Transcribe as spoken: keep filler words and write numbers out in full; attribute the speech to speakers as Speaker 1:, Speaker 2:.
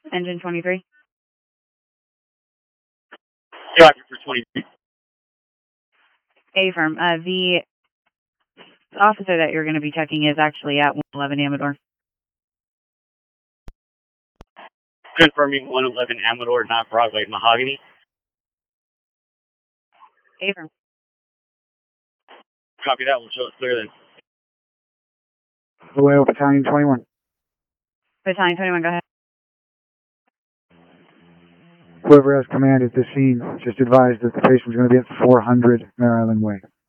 Speaker 1: Engine twenty-three.
Speaker 2: Driver for twenty-three.
Speaker 1: A-firm. Uh, the officer that you're going to be checking is actually at one eleven Amador.
Speaker 2: Confirming one eleven Amador, not Broadway, Mahogany.
Speaker 1: A-firm.
Speaker 2: Copy that. We'll show it clear then.
Speaker 3: Vallejo, Battalion twenty-one.
Speaker 1: Battalion twenty-one, go ahead.
Speaker 3: Whoever has command at this scene, just advised that the patient's going to be at four hundred Mare Island Way.